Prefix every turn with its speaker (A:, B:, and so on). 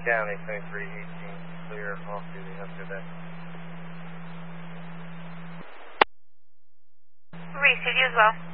A: County, 2318, clear, off duty, have a good day.
B: Receive you as well.